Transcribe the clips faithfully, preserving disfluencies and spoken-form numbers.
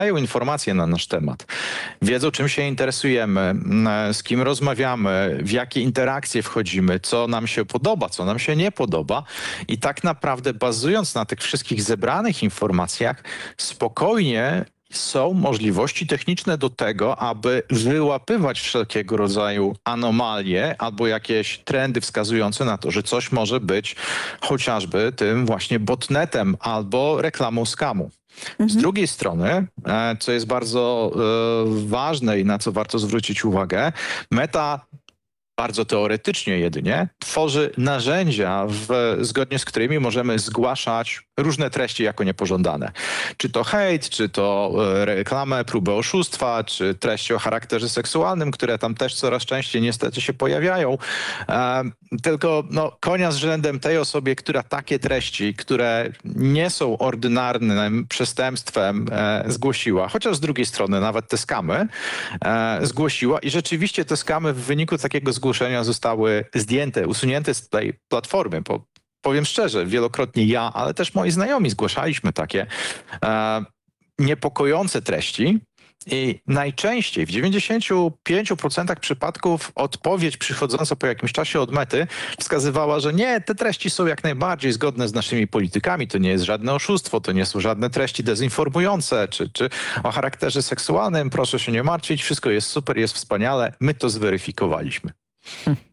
mają informacje na nasz temat, wiedzą, czym się interesujemy, z kim rozmawiamy, w jakie interakcje wchodzimy, co nam się podoba, co nam się nie podoba. I tak naprawdę bazując na tych wszystkich zebranych informacjach, spokojnie są możliwości techniczne do tego, aby wyłapywać wszelkiego rodzaju anomalie albo jakieś trendy wskazujące na to, że coś może być chociażby tym właśnie botnetem albo reklamą skamu. Mhm. Z drugiej strony, co jest bardzo e, ważne i na co warto zwrócić uwagę, Meta bardzo teoretycznie jedynie tworzy narzędzia, w, zgodnie z którymi możemy zgłaszać różne treści jako niepożądane. Czy to hejt, czy to e, reklamę, próbę oszustwa, czy treści o charakterze seksualnym, które tam też coraz częściej niestety się pojawiają. E, tylko no, konia z rzędem tej osobie, która takie treści, które nie są ordynarnym przestępstwem, e, zgłosiła, chociaż z drugiej strony nawet te skamy e, zgłosiła i rzeczywiście te skamy w wyniku takiego zgłoszenia zostały zdjęte, usunięte z tej platformy, bo powiem szczerze, wielokrotnie ja, ale też moi znajomi zgłaszaliśmy takie e, niepokojące treści i najczęściej w dziewięćdziesięciu pięciu procentach przypadków odpowiedź przychodząca po jakimś czasie od Mety wskazywała, że nie, te treści są jak najbardziej zgodne z naszymi politykami, to nie jest żadne oszustwo, to nie są żadne treści dezinformujące, czy, czy o charakterze seksualnym, proszę się nie martwić, wszystko jest super, jest wspaniale, my to zweryfikowaliśmy. Hmm.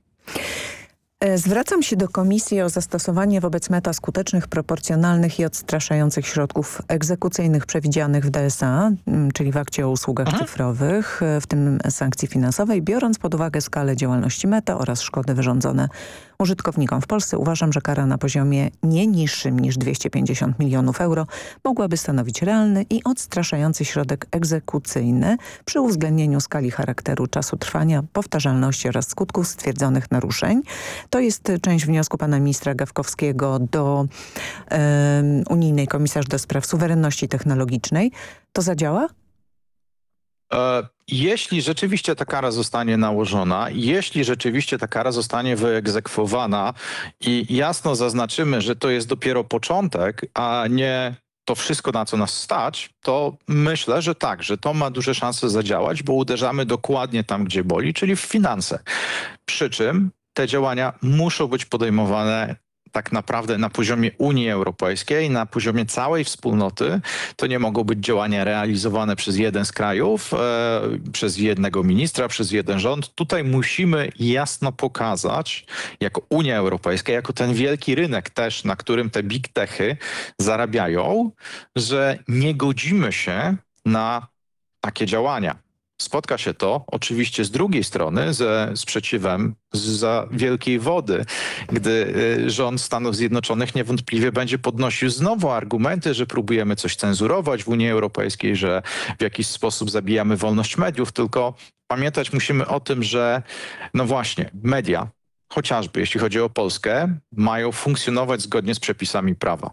Zwracam się do Komisji o zastosowanie wobec Meta skutecznych, proporcjonalnych i odstraszających środków egzekucyjnych przewidzianych w D S A, czyli w akcie o usługach Aha. cyfrowych, w tym sankcji finansowej, biorąc pod uwagę skalę działalności Meta oraz szkody wyrządzone użytkownikom w Polsce. Uważam, że kara na poziomie nie niższym niż dwieście pięćdziesiąt milionów euro mogłaby stanowić realny i odstraszający środek egzekucyjny przy uwzględnieniu skali charakteru, czasu trwania, powtarzalności oraz skutków stwierdzonych naruszeń. To jest część wniosku pana ministra Gawkowskiego do um, unijnej komisarz do spraw suwerenności technologicznej. To zadziała? Jeśli rzeczywiście ta kara zostanie nałożona, jeśli rzeczywiście ta kara zostanie wyegzekwowana i jasno zaznaczymy, że to jest dopiero początek, a nie to wszystko, na co nas stać, to myślę, że tak, że to ma duże szanse zadziałać, bo uderzamy dokładnie tam, gdzie boli, czyli w finanse. Przy czym te działania muszą być podejmowane tak naprawdę na poziomie Unii Europejskiej, na poziomie całej wspólnoty. To nie mogą być działania realizowane przez jeden z krajów, e, przez jednego ministra, przez jeden rząd. Tutaj musimy jasno pokazać, jako Unia Europejska, jako ten wielki rynek też, na którym te big techy zarabiają, że nie godzimy się na takie działania. Spotka się to oczywiście z drugiej strony ze sprzeciwem zza wielkiej wody, gdy rząd Stanów Zjednoczonych niewątpliwie będzie podnosił znowu argumenty, że próbujemy coś cenzurować w Unii Europejskiej, że w jakiś sposób zabijamy wolność mediów, tylko pamiętać musimy o tym, że no właśnie, media, chociażby jeśli chodzi o Polskę, mają funkcjonować zgodnie z przepisami prawa.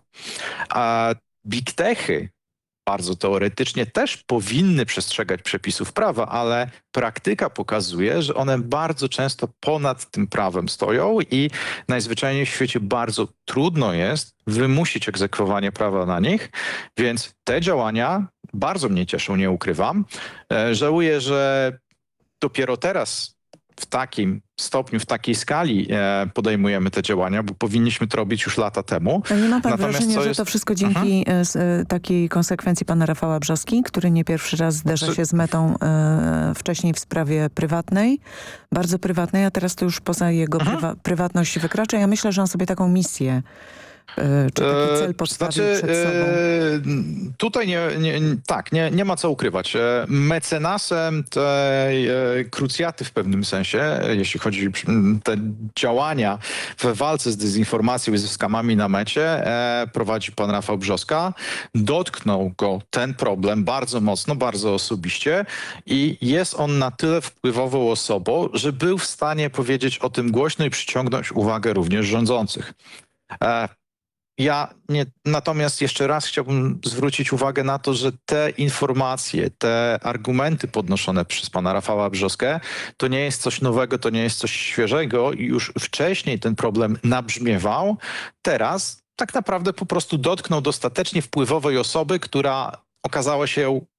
A big techy bardzo teoretycznie też powinny przestrzegać przepisów prawa, ale praktyka pokazuje, że one bardzo często ponad tym prawem stoją i najzwyczajniej w świecie bardzo trudno jest wymusić egzekwowanie prawa na nich, więc te działania bardzo mnie cieszą, nie ukrywam. Żałuję, że dopiero teraz w takim stopniu, w takiej skali e, podejmujemy te działania, bo powinniśmy to robić już lata temu. A nie ma pan Natomiast wrażenia, jest... że to wszystko dzięki mhm. z, e, takiej konsekwencji pana Rafała Brzoski, który nie pierwszy raz zderza się z Metą e, wcześniej w sprawie prywatnej, bardzo prywatnej, a teraz to już poza jego mhm. prywa prywatność wykracza. Ja myślę, że on sobie taką misję czy taki cel postawił znaczy, przed sobą? Tutaj nie, nie, tak, nie, nie ma co ukrywać. Mecenasem tej krucjaty w pewnym sensie, jeśli chodzi o te działania w walce z dezinformacją i ze skamami na mecie, prowadzi pan Rafał Brzoska. Dotknął go ten problem bardzo mocno, bardzo osobiście i jest on na tyle wpływową osobą, że był w stanie powiedzieć o tym głośno i przyciągnąć uwagę również rządzących. Ja nie, natomiast jeszcze raz chciałbym zwrócić uwagę na to, że te informacje, te argumenty podnoszone przez pana Rafała Brzoskę, to nie jest coś nowego, to nie jest coś świeżego i już wcześniej ten problem nabrzmiewał. Teraz tak naprawdę po prostu dotknął dostatecznie wpływowej osoby, która okazała się